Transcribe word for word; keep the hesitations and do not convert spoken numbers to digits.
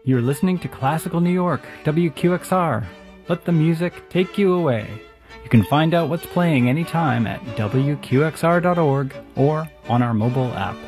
You're listening to Classical New York, W Q X R. Let the music take you away. You can find out what's playing anytime at W Q X R dot org or on our mobile app.